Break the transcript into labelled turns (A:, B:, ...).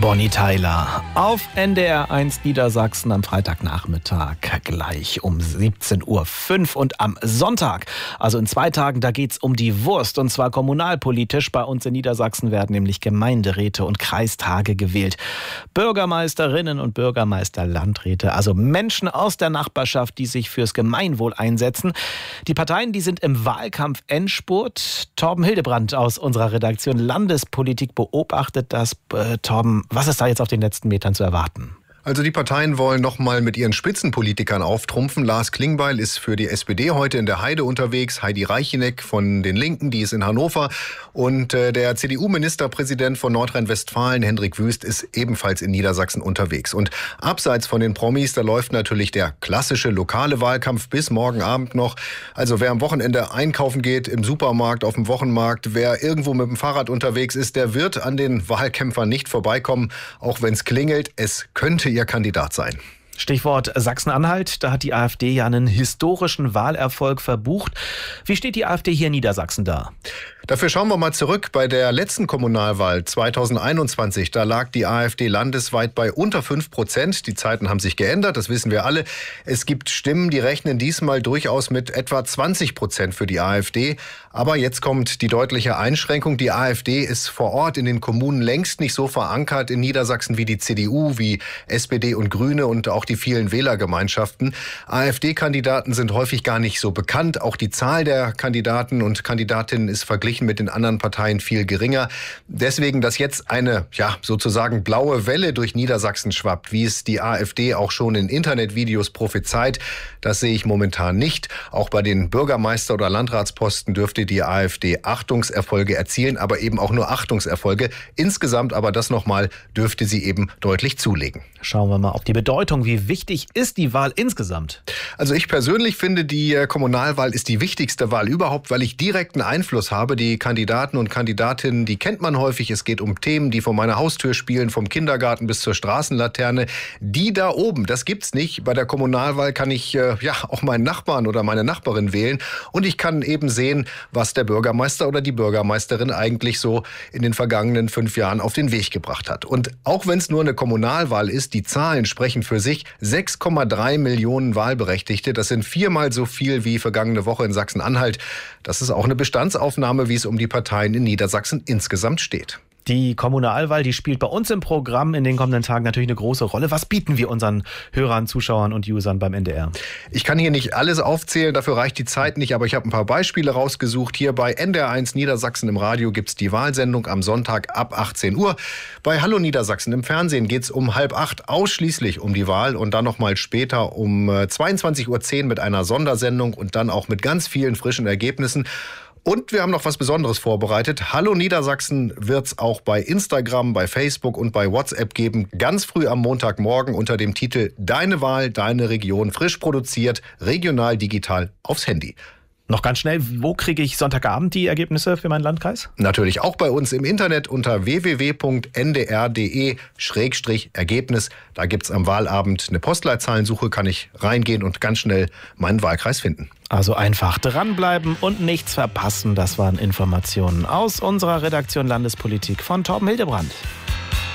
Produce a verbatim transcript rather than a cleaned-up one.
A: Bonnie Tyler auf N D R eins Niedersachsen am Freitagnachmittag gleich um siebzehn Uhr fünf und am Sonntag, also in zwei Tagen, da geht's um die Wurst und zwar kommunalpolitisch. Bei uns in Niedersachsen werden nämlich Gemeinderäte und Kreistage gewählt. Bürgermeisterinnen und Bürgermeister, Landräte, also Menschen aus der Nachbarschaft, die sich fürs Gemeinwohl einsetzen. Die Parteien, die sind im Wahlkampf Endspurt. Torben Hildebrandt aus unserer Redaktion Landespolitik beobachtet das. Äh, Torben, was ist da jetzt auf den letzten Metern zu erwarten?
B: Also die Parteien wollen noch mal mit ihren Spitzenpolitikern auftrumpfen. Lars Klingbeil ist für die S P D heute in der Heide unterwegs. Heidi Reicheneck von den Linken, die ist in Hannover. Und äh, der C D U-Ministerpräsident von Nordrhein-Westfalen, Hendrik Wüst, ist ebenfalls in Niedersachsen unterwegs. Und abseits von den Promis, da läuft natürlich der klassische lokale Wahlkampf bis morgen Abend noch. Also wer am Wochenende einkaufen geht, im Supermarkt, auf dem Wochenmarkt, wer irgendwo mit dem Fahrrad unterwegs ist, der wird an den Wahlkämpfern nicht vorbeikommen. Auch wenn es klingelt, es könnte ihr Kandidat sein.
A: Stichwort Sachsen-Anhalt, da hat die AfD ja einen historischen Wahlerfolg verbucht. Wie steht die AfD hier in Niedersachsen da?
B: Dafür schauen wir mal zurück. Bei der letzten Kommunalwahl zweitausendeinundzwanzig, da lag die AfD landesweit bei unter fünf Prozent. Die Zeiten haben sich geändert, das wissen wir alle. Es gibt Stimmen, die rechnen diesmal durchaus mit etwa zwanzig Prozent für die AfD. Aber jetzt kommt die deutliche Einschränkung. Die AfD ist vor Ort in den Kommunen längst nicht so verankert in Niedersachsen wie die C D U, wie S P D und Grüne und auch die vielen Wählergemeinschaften. AfD-Kandidaten sind häufig gar nicht so bekannt. Auch die Zahl der Kandidaten und Kandidatinnen ist verglichen mit den anderen Parteien viel geringer. Deswegen, dass jetzt eine, ja, sozusagen blaue Welle durch Niedersachsen schwappt, wie es die AfD auch schon in Internetvideos prophezeit, das sehe ich momentan nicht. Auch bei den Bürgermeister- oder Landratsposten dürfte die AfD Achtungserfolge erzielen, aber eben auch nur Achtungserfolge. Insgesamt aber das nochmal dürfte sie eben deutlich zulegen.
A: Schauen wir mal auf die Bedeutung. Wie wichtig ist die Wahl insgesamt?
B: Also ich persönlich finde, die Kommunalwahl ist die wichtigste Wahl überhaupt, weil ich direkten Einfluss habe. Die Kandidaten und Kandidatinnen, die kennt man häufig. Es geht um Themen, die vor meiner Haustür spielen, vom Kindergarten bis zur Straßenlaterne. Die da oben, das gibt's nicht. Bei der Kommunalwahl kann ich äh, ja auch meinen Nachbarn oder meine Nachbarin wählen. Und ich kann eben sehen, was der Bürgermeister oder die Bürgermeisterin eigentlich so in den vergangenen fünf Jahren auf den Weg gebracht hat. Und auch wenn es nur eine Kommunalwahl ist, die Zahlen sprechen für sich. sechs Komma drei Millionen Wahlberechtigte, das sind viermal so viel wie vergangene Woche in Sachsen-Anhalt. Das ist auch eine Bestandsaufnahme, wie es um die Parteien in Niedersachsen insgesamt steht.
A: Die Kommunalwahl, die spielt bei uns im Programm in den kommenden Tagen natürlich eine große Rolle. Was bieten wir unseren Hörern, Zuschauern und Usern beim N D R?
B: Ich kann hier nicht alles aufzählen, dafür reicht die Zeit nicht, aber ich habe ein paar Beispiele rausgesucht. Hier bei N D R eins Niedersachsen im Radio gibt's die Wahlsendung am Sonntag ab achtzehn Uhr. Bei Hallo Niedersachsen im Fernsehen geht's um halb acht ausschließlich um die Wahl und dann nochmal später um zweiundzwanzig Uhr zehn mit einer Sondersendung und dann auch mit ganz vielen frischen Ergebnissen. Und wir haben noch was Besonderes vorbereitet. Hallo Niedersachsen wird's auch bei Instagram, bei Facebook und bei WhatsApp geben. Ganz früh am Montagmorgen unter dem Titel Deine Wahl, deine Region, frisch produziert, regional, digital aufs Handy.
A: Noch ganz schnell, wo kriege ich Sonntagabend die Ergebnisse für meinen Landkreis?
B: Natürlich auch bei uns im Internet unter w w w punkt n d r punkt d e Schrägstrich Ergebnis. Da gibt's am Wahlabend eine Postleitzahlensuche, kann ich reingehen und ganz schnell meinen Wahlkreis finden.
A: Also einfach dranbleiben und nichts verpassen. Das waren Informationen aus unserer Redaktion Landespolitik von Torben Hildebrandt.